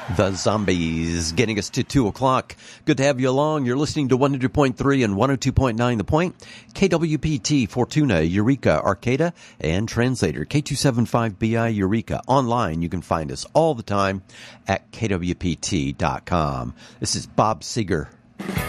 The Zombies getting us to 2 o'clock. Good to have you along. You're listening to 100.3 and 102.9 The Point, KWPT, Fortuna, Eureka, Arcata, and Translator, K275BI Eureka. Online, you can find us all the time at kwpt.com. This is Bob Seger.